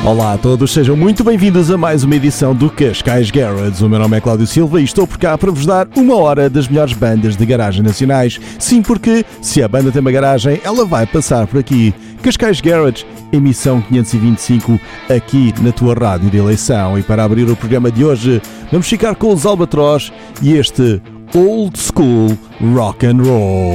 Olá a todos, sejam muito bem-vindos a mais uma edição do Cascais Garage. O meu nome é Cláudio Silva e estou por cá para vos dar uma hora das melhores bandas de garagem nacionais. Sim, porque se a banda tem uma garagem, ela vai passar por aqui. Cascais Garage, emissão 525, aqui na tua rádio de eleição. E para abrir o programa de hoje, vamos ficar com os Albatroz e este Old School Rock and Roll.